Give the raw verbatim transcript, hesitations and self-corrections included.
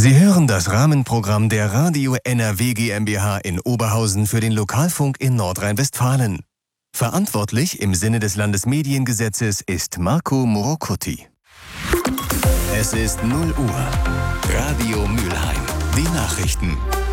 Sie hören das Rahmenprogramm der Radio N R W GmbH in Oberhausen für den Lokalfunk in Nordrhein-Westfalen. Verantwortlich im Sinne des Landesmediengesetzes ist Marco Morocuti. Es ist null Uhr. Radio Mülheim. Die Nachrichten.